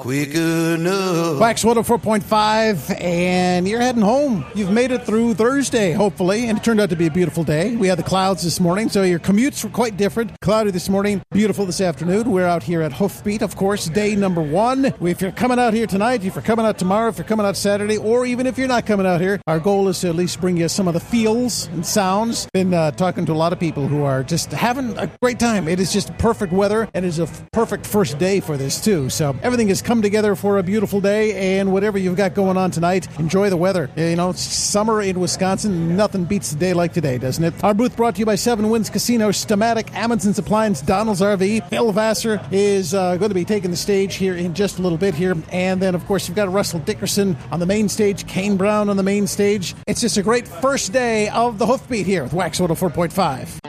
quick enough. Wax 104.5, and you're heading home. You've made it through Thursday, hopefully, and it turned out to be a beautiful day. We had the clouds this morning, so your commutes were quite different. Cloudy this morning, beautiful this afternoon. We're out here at Hoofbeat, of course, day number 1. If you're coming out here tonight, if you're coming out tomorrow, if you're coming out Saturday, or even if you're not coming out here, our goal is to at least bring you some of the feels and sounds. Been talking to a lot of people who are just having a great time. It is just perfect weather, and it is a perfect first day for this, too. So everything has come together for a beautiful day, and whatever you've got going on tonight, enjoy the weather. You know, it's summer in Wisconsin. Nothing beats a day like today, doesn't it? Our booth brought to you by Seven Winds Casino, Stamatic, Amundsen's Appliance, Donald's RV. Phil Vassar is going to be taking the stage here in just a little bit here. And then, of course, you've got Russell Dickerson on the main stage, Kane Brown on the main stage. It's just a great first day of the Hoofbeat here with Wax 104.5.